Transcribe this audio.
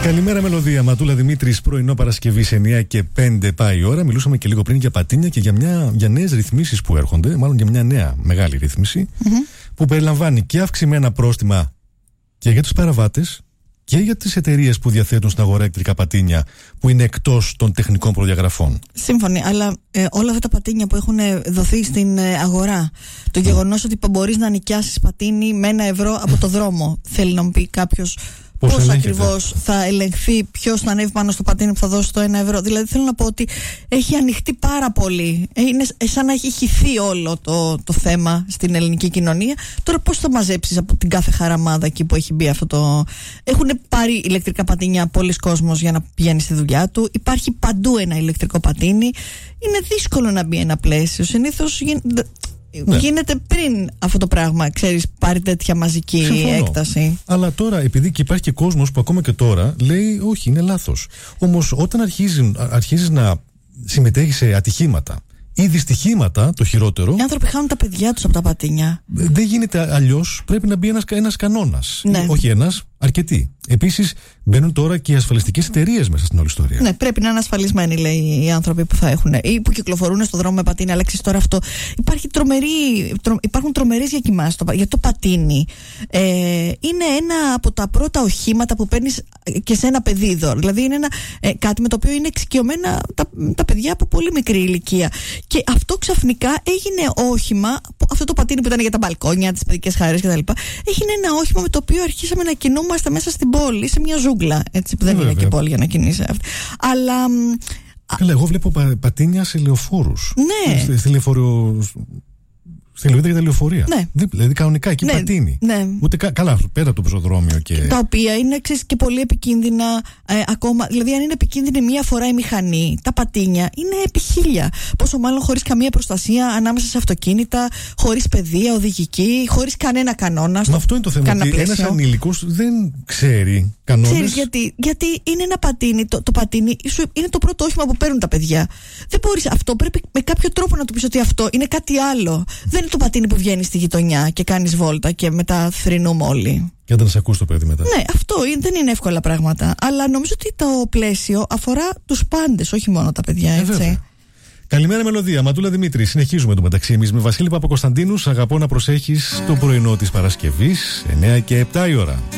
Καλημέρα, Μελωδία. Ματούλα Δημήτρης, πρωινό Παρασκευή 9 και 5 πάει η ώρα. Μιλούσαμε και λίγο πριν για πατίνια και για νέες ρυθμίσεις που έρχονται. Μάλλον για μια νέα μεγάλη ρύθμιση που περιλαμβάνει και αυξημένα πρόστιμα και για τους παραβάτες και για τις εταιρείες που διαθέτουν στην αγορά ηλεκτρικά πατίνια που είναι εκτός των τεχνικών προδιαγραφών. Σύμφωνοι, αλλά όλα αυτά τα πατίνια που έχουν δοθεί στην αγορά, το γεγονός ότι μπορείς να νοικιάσεις πατίνι με €1 από το δρόμο, θέλει να μου πει κάποιος πώς ακριβώς θα ελεγχθεί, ποιος θα ανέβει πάνω στο πατίνι που θα δώσει το €1. Δηλαδή θέλω να πω ότι έχει ανοιχτεί πάρα πολύ. Είναι σαν να έχει χυθεί όλο το θέμα στην ελληνική κοινωνία. Τώρα πώς θα μαζέψεις από την κάθε χαραμάδα εκεί που έχει μπει αυτό το... Έχουν πάρει ηλεκτρικά πατίνια πολλοί κόσμος για να πηγαίνει στη δουλειά του. Υπάρχει παντού ένα ηλεκτρικό πατίνι. Είναι δύσκολο να μπει ένα πλαίσιο. Συνήθως γίνεται πριν αυτό το πράγμα, ξέρεις, πάρει τέτοια μαζική έκταση. Αλλά τώρα, επειδή και υπάρχει και κόσμος που ακόμα και τώρα λέει όχι, είναι λάθος. Όμως όταν αρχίζεις να συμμετέχεις σε ατυχήματα ή δυστυχήματα, το χειρότερο. Οι άνθρωποι χάνουν τα παιδιά τους από τα πατίνια. Δεν γίνεται αλλιώς. Πρέπει να μπει ένας κανόνας. Ναι. Όχι ένας, αρκετοί. Επίσης, μπαίνουν τώρα και οι ασφαλιστικές εταιρείες μέσα στην όλη ιστορία. Ναι, πρέπει να είναι ασφαλισμένοι, λέει, οι άνθρωποι που θα έχουν ή που κυκλοφορούν στον δρόμο με πατίνι. Αλλά ξέρεις τώρα αυτό. Υπάρχουν τρομερές διακοιμάσεις για το πατίνι. Είναι ένα από τα πρώτα οχήματα που παίρνεις και σε ένα παιδίδο. Δηλαδή, είναι κάτι με το οποίο είναι εξοικειωμένα τα παιδιά από πολύ μικρή ηλικία. Και αυτό ξαφνικά έγινε όχημα. Αυτό το πατίνι που ήταν για τα μπαλκόνια, τις παιδικές χαρές κτλ. Έγινε ένα όχημα με το οποίο αρχίσαμε να κινούμαστε μέσα στην πόλη, σε μια ζούγκλα. Έτσι, που δεν είναι και πόλη για να κινείσαι. Αλλά. Καλά, εγώ βλέπω πατίνια σε λεωφόρους. Ναι. Στη Λεβίδα για τα λεωφορεία. Ναι. Δηλαδή κανονικά εκεί πατίνι. Ναι. Ούτε καλά, πέρα από το πεζοδρόμιο. Τα οποία είναι και πολύ επικίνδυνα ακόμα. Δηλαδή, αν είναι επικίνδυνη μία φορά η μηχανή, τα πατίνια είναι επί 1000. Πόσο μάλλον χωρίς καμία προστασία ανάμεσα σε αυτοκίνητα, χωρίς παιδεία, οδηγική, χωρίς κανένα κανόνα. Μα αυτό είναι το θέμα. Ότι ένας ανήλικος δεν ξέρει κανόνες. Ξέρεις γιατί είναι ένα πατίνι. Το πατίνι είναι το πρώτο όχημα που παίρνουν τα παιδιά. Δεν μπορείς αυτό. Πρέπει με κάποιο τρόπο να του πεις ότι αυτό είναι κάτι άλλο. Δεν είναι το πατίνι που βγαίνει στη γειτονιά και κάνεις βόλτα και μετά θρηνούμε όλοι. Και όταν σε ακούς το παιδί μετά. Ναι, αυτό δεν είναι εύκολα πράγματα. Αλλά νομίζω ότι το πλαίσιο αφορά τους πάντες, όχι μόνο τα παιδιά, έτσι. Καλημέρα, Μελωδία. Ματούλα Δημήτρη. Συνεχίζουμε το μεταξύ εμείς με Βασίλη Παπακοσταντίνου. Αγαπώ να προσέχεις το πρωινό της Παρασκευής, 9 και 7 η ώρα.